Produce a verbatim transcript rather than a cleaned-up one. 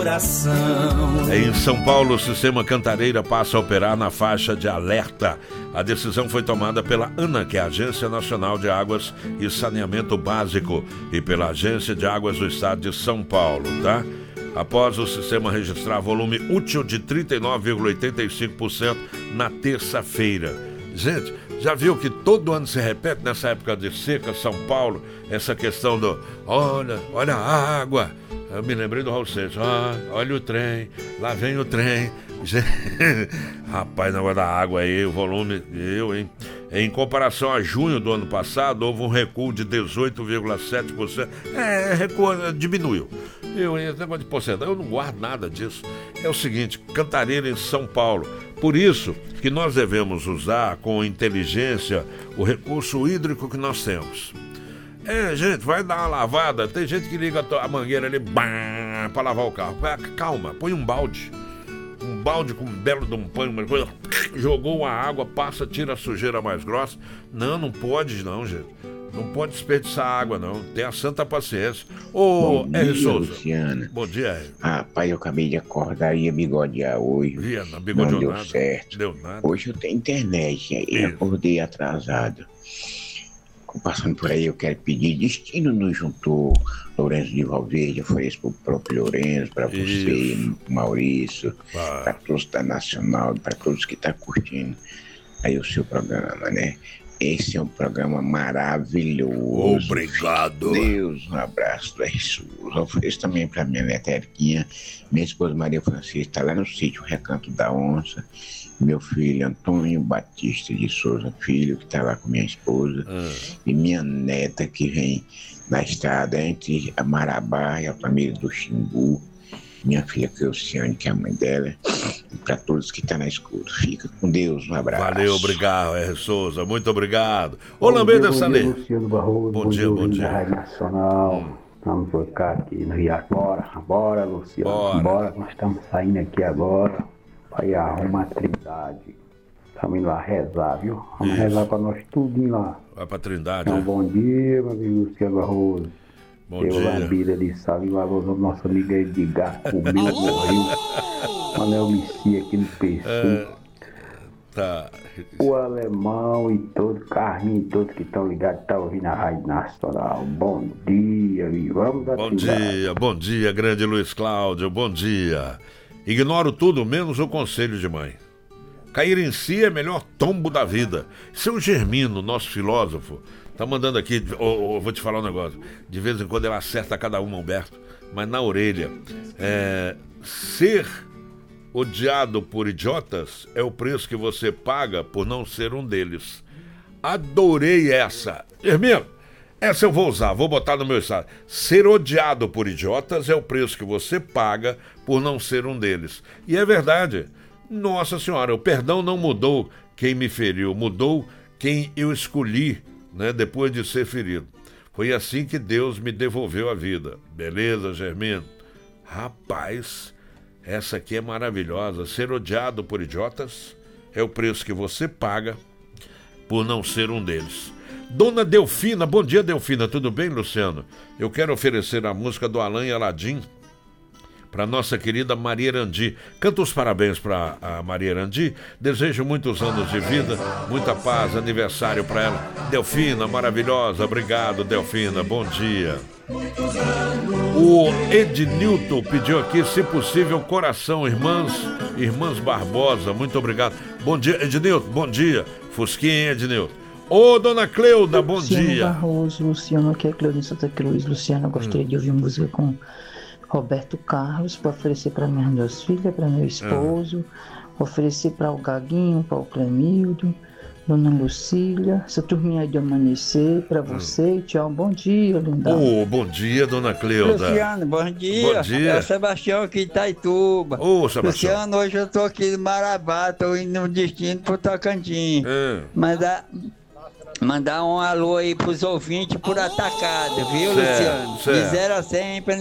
coração. Em São Paulo, o sistema Cantareira passa a operar na faixa de alerta. A decisão foi tomada pela ANA, que é a Agência Nacional de Águas e Saneamento Básico, e pela Agência de Águas do Estado de São Paulo, tá? Após o sistema registrar volume útil de trinta e nove vírgula oitenta e cinco por cento na terça-feira. Gente, já viu que todo ano se repete nessa época de seca, São Paulo, essa questão do, olha, olha a água. Eu me lembrei do Raul Seixas, ah, olha o trem, lá vem o trem. Rapaz, negócio da água aí, o volume, eu, hein? Em comparação a junho do ano passado, houve um recuo de dezoito vírgula sete por cento. É, recuo, diminuiu. Eu, esse negócio de porcentagem, eu não guardo nada disso. É o seguinte, Cantareira em São Paulo. Por isso que nós devemos usar com inteligência o recurso hídrico que nós temos. É, gente, vai dar uma lavada. Tem gente que liga a mangueira ali para lavar o carro. Calma, põe um balde. Um balde com um belo de um pano, uma coisa, jogou a água, passa, tira a sujeira mais grossa. Não, não pode não, gente. Não pode desperdiçar água, não. Tenha santa paciência. Ô, Bom R. dia, Souza. Luciana. Bom dia, R. Rapaz, eu acabei de acordar e ia bigodear hoje. Via, não Não bigodeou deu nada. certo. Deu nada. Hoje eu tenho internet e Isso. acordei atrasado. Passando por aí, eu quero pedir destino no juntor Lourenço de Valverde, ofereço para o próprio Lourenço, para você, Isso. Maurício, Vai. para todos da Nacional, para todos que estão curtindo aí o seu programa, né? Esse é um programa maravilhoso. Obrigado. Deus, um abraço do Jesus. Ofereço também para minha neta Eriquinha, minha esposa Maria Francisca, está lá no sítio Recanto da Onça. Meu filho Antônio Batista de Souza Filho, que está lá com minha esposa, Ah. e minha neta que vem na estrada entre a Marabá e a família do Xingu, minha filha Cleuciane, que é a mãe dela, e para todos que estão na escuta. Fica com Deus, um abraço. Valeu, obrigado, R. Souza, muito obrigado. Ô, Lambê da Salê. Luciano Barroso, Bom dia, bom dia. Da Rádio Nacional. Vamos ficar aqui no Rio. Bora, bora, Luciano. Bora. Bora, nós estamos saindo aqui agora. Aí arruma a trindade. Estamos indo lá rezar, viu? Vamos Isso. rezar para nós tudinho lá. Vai pra Trindade, Então, né? bom dia, meu amigo Luciano Barroso. Bom Eu dia. Lambida de Sal e lavou o nosso amigo Edgar comigo no Rio. Manel Messi aqui no P C. É, tá. O alemão e todo, Carminho e todos que estão ligados, estão ouvindo a Rádio Nacional. Bom dia, e vamos dar Bom trindade. dia, bom dia, grande Luiz Cláudio, bom dia. Ignoro tudo menos o conselho de mãe. Cair em si é melhor tombo da vida. Seu Germino, nosso filósofo, tá mandando aqui, oh, oh, vou te falar um negócio. De vez em quando ele acerta cada uma, Humberto, mas na orelha. É, ser odiado por idiotas é o preço que você paga por não ser um deles. Adorei essa. Germino, essa eu vou usar, vou botar no meu estado. Ser odiado por idiotas é o preço que você paga por não ser um deles. E é verdade. Nossa Senhora, o perdão não mudou quem me feriu, mudou quem eu escolhi, né, depois de ser ferido. Foi assim que Deus me devolveu a vida. Beleza, Germino? Rapaz, essa aqui é maravilhosa. Ser odiado por idiotas é o preço que você paga por não ser um deles. Dona Delfina, bom dia, Delfina, tudo bem, Luciano? Eu quero oferecer a música do Alain e Aladim para nossa querida Maria Erandi. Canta os parabéns para a Maria Erandi. Desejo muitos anos de vida, muita paz, aniversário para ela. Delfina, maravilhosa, obrigado, Delfina, bom dia. O Ednilton pediu aqui, se possível, coração, irmãs, irmãs Barbosa, muito obrigado. Bom dia, Ednilton, bom dia. Fusquinha, Ednilton. Ô, dona Cleuda, bom Luciano dia. Barroso, Luciano, aqui é Cleuda em Santa Cruz. Luciano, eu gostaria Hum. de ouvir música com Roberto Carlos, para oferecer para minhas duas filhas, para meu esposo, oferecer para o Gaguinho, para o Clemildo, Dona Lucília, essa turminha aí de amanhecer, para você, tchau, bom dia, lindão. Ô, bom dia, dona Cleuda. Luciano, bom dia. Bom dia. É o Sebastião aqui de Itaituba. Ô, Sebastião. Luciano, hoje eu tô aqui no Marabá, tô indo no destino pro Tocantins. É. Mandar, mandar um alô aí pros ouvintes por atacado, viu, Certo, Luciano? certo. De zero a cem pra